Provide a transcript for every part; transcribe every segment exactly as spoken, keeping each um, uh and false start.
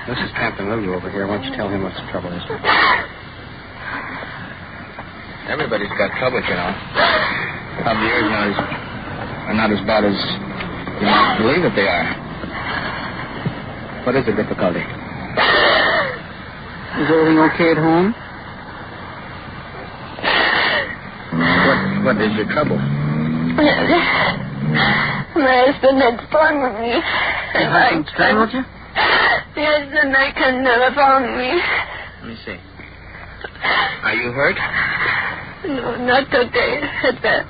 This is Captain Lulu over here. Why don't you tell him what the trouble is? Everybody's got trouble, you know. Some years now are not as bad as you might believe that they are. What is the difficulty? Is everything okay at home? What What is your trouble? My husband had strangled me. Your husband strangled you? Yes, and I can never find me. Let me see. Are you hurt? No, not today. At that.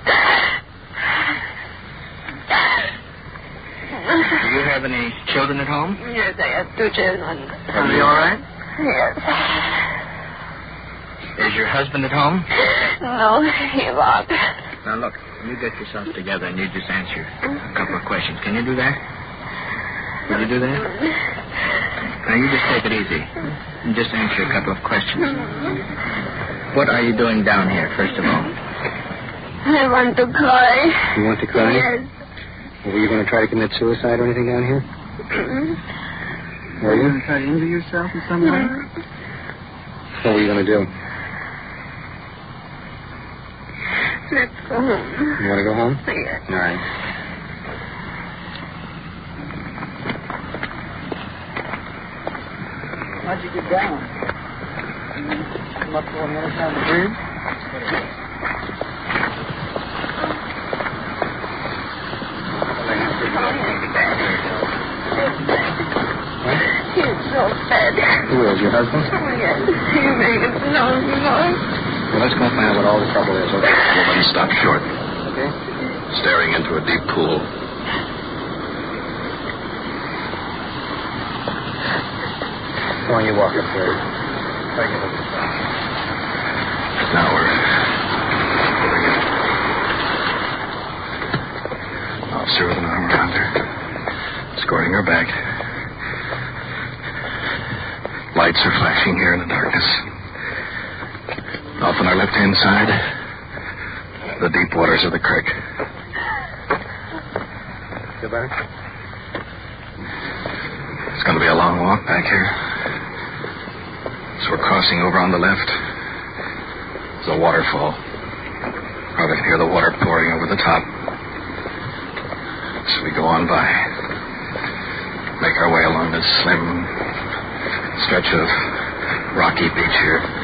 Do you have any children at home? Yes, I have two children. Are they all right? Yes. Is your husband at home? No, he walked. Now, look, you get yourself together and you just answer a couple of questions. Can you do that? Will you do that? Now, you just take it easy and just answer a couple of questions. What are you doing down here, first of all? I want to cry. You want to cry? Yes. Well, were you going to try to commit suicide or anything down here? Were Are you you? going to try to injure yourself in some way? What were you going to do? Let's go home. You want to go home? Yes. All right. How'd you get down? Come up on the other side of the bridge? He's so bad. Who is, your husband? Oh, yes. He made it so long. Well, let's go find out what all the trouble is, okay? The woman stopped short, Okay? staring into a deep pool. Go on, you walk up there. Now we're... Officer with an arm around her, escorting her back. Lights are flashing here in the darkness. Off on our left-hand side, the deep waters of the creek. Feel better? It's going to be a long walk back here. So we're crossing over on the left. There's a waterfall. Probably can hear the water pouring over the top. So we go on by. Make our way along this slim stretch of rocky beach here.